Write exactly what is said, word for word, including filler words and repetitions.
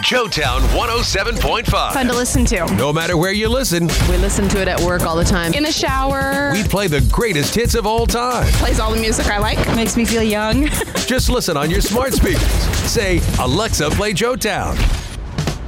Joetown one oh seven point five. Fun to listen to. No matter where you listen, We listen to it at work all the time. In the shower. we play the greatest hits of all time. Plays all the music I like. Makes me feel young. Just listen on your smart speakers. Say, Alexa, play Joetown.